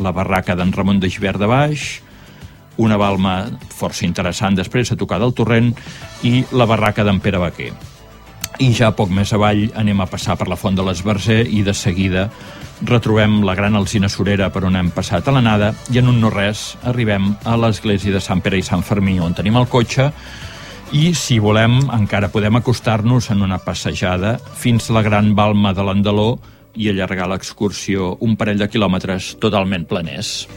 la barraca d'en Ramon de Gibert de Baix, una balma força interessant després a tocar del Torrent i la barraca d'en Pere Baquer. I ja poc més avall anem a passar per la Font de l'Esbarzer i de seguida retrobem la gran alzina surera per on hem passat a l'anada i en un no res arribem a l'església de Sant Pere i Sant Fermí on tenim el cotxe i si volem encara podem acostar-nos en una passejada fins a la gran balma de l'Andaló i allargar l'excursió un parell de quilòmetres totalment planers.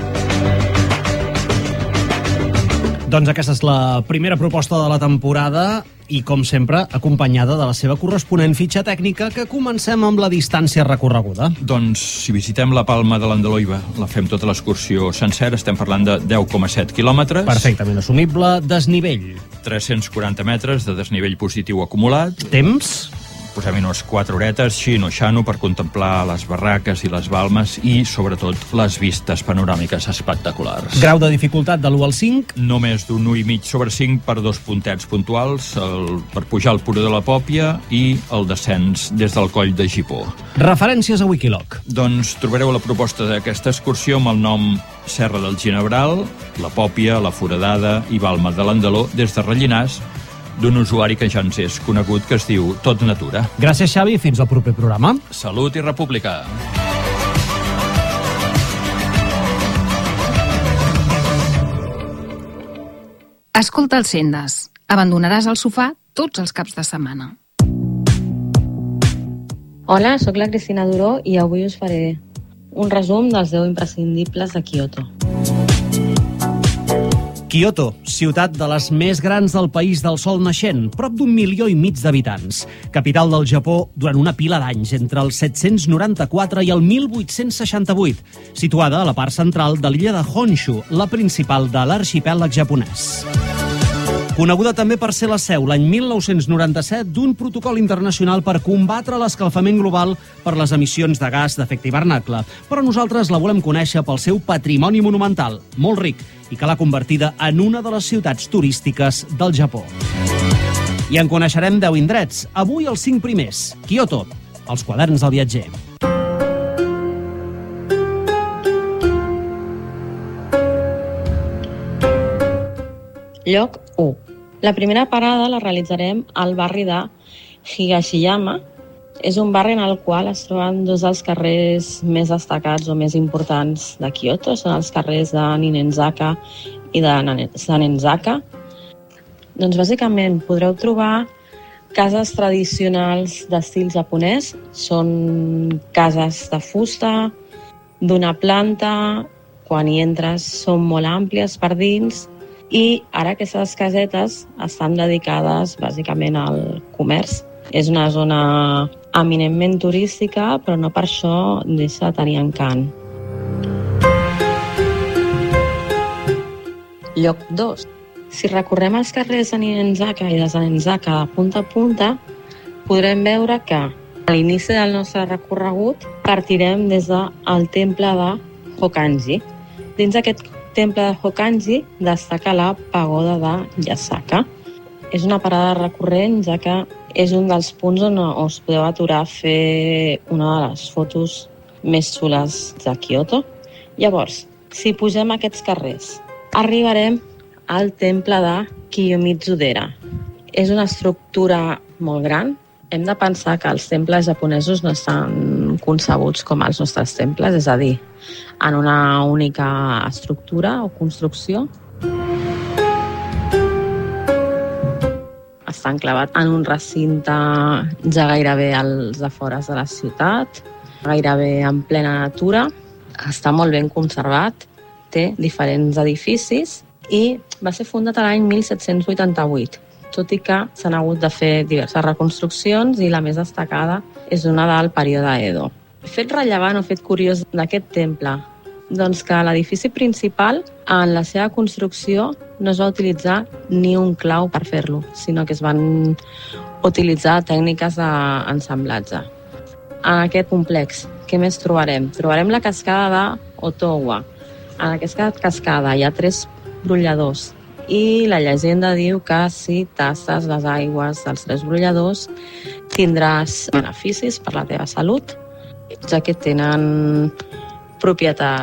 Doncs aquesta és la primera proposta de la temporada i, com sempre, acompanyada de la seva corresponent fitxa tècnica, que comencem amb la distància recorreguda. Doncs, si visitem la Palma de l'Andaló i la fem tota l'excursió sencera, estem parlant de 10,7 quilòmetres. Perfectament assumible. Desnivell. 340 metres de desnivell positiu acumulat. Temps. Posem-hi unes 4 horetes, xino-xano, per contemplar les barraques i les balmes i, sobretot, les vistes panoràmiques espectaculars. Grau de dificultat de l'1 al 5? Només d'un 1,5 sobre 5 per 2 puntets puntuals, per pujar al Puro de la Pòpia i el descens des del Coll de Gipó. Referències a Wikiloc. Doncs trobareu la proposta d'aquesta excursió amb el nom Serra del Ginebral, la Pòpia, la Foradada i Balma de l'Andaló des de Rellinars, d'un usuari que ja ens és conegut que es diu Tot Natura. Gràcies, Xavi, fins al proper programa. Salut i república. Escolta els Sendes. Abandonaràs el sofà tots els caps de setmana. Hola, sóc la Cristina Duró i avui us faré un resum dels 10 imprescindibles de Kyoto. Kyoto, ciutat de les més grans del país del sol naixent, prop d'1,5 milions d'habitants. Capital del Japó durant una pila d'anys, entre el 794 i el 1868, situada a la part central de l'illa de Honshu, la principal de l'arxipèlag japonès. Coneguda també per ser la seu, l'any 1997, d'un protocol internacional per combatre l'escalfament global per les emissions de gas d'efecte hivernacle. Però nosaltres la volem conèixer pel seu patrimoni monumental, molt ric, i que l'ha convertida en una de les ciutats turístiques del Japó. I en coneixerem 10 indrets. Avui els 5 primers. Kyoto, els quaderns del viatger. Lloc 1. La primera parada la realitzarem al barri de Higashiyama. És un barri en el qual es troben dos dels carrers més destacats o més importants de Kyoto. Són els carrers de Ninenzaka i de Sanenzaka. Doncs bàsicament podreu trobar cases tradicionals d'estil japonès. Són cases de fusta, d'una planta. Quan hi entres són molt àmplies per dins. I ara aquestes casetes estan dedicades bàsicament al comerç. És una zona eminentment turística, però no per això deixa de tenir encant. Lloc 2. Si recorrem els carrers de Ninenzaka i de Sanenzaka de punta a punta, podrem veure que a l'inici del nostre recorregut partirem des del temple de Hokkanji. Dins d'aquest temple de Hokkanji destaca la pagoda de Yasaka. És una parada recurrent, ja que és un dels punts on us podeu aturar a fer una de les fotos més xules de Kyoto. Llavors, si pugem aquests carrers, arribarem al temple de Kiyomizu-dera. És una estructura molt gran. Hem de pensar que els temples japonesos no estan concebuts com els nostres temples, és a dir, en una única estructura o construcció. Està enclavat en un recinte ja gairebé als afores de la ciutat, gairebé en plena natura. Està molt ben conservat, té diferents edificis i va ser fundat l'any 1788. Tot i que s'han hagut de fer diverses reconstruccions i la més destacada és una del període Edo. Fet rellevant o fet curiós d'aquest temple, doncs que l'edifici principal, en la seva construcció, no es va utilitzar ni un clau per fer-lo, sinó que es van utilitzar tècniques d'ensamblatge. En aquest complex, què més trobarem? Trobarem la cascada d'Otowa. En aquesta cascada hi ha 3 brolladors i la llegenda diu que si tastes les aigües dels 3 brolladors tindràs beneficis per la teva salut, ja que tenen propietats